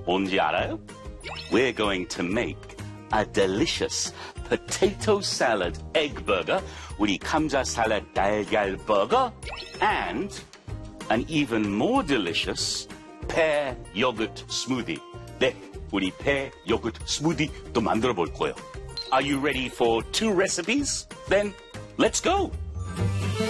뭔지 알아요? We're going to make a delicious potato salad egg burger, 우리 감자 살라드 달걀 버거, and an even more delicious pear yogurt smoothie. 네, 우리 pear yogurt smoothie 또 만들어 볼 거예요. Are you ready for 2 recipes? Then let's go!